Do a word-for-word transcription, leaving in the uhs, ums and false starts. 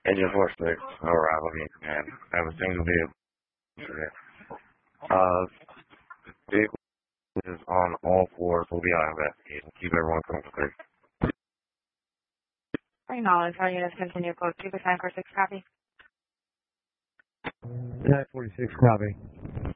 Agent four six, arrive on me, and have a single vehicle. Uh, vehicle is on all fours. We'll be on investigation. Keep everyone comfortable. Acknowledge. All units continue. Code two nine four six, copy. nine forty-six, copy.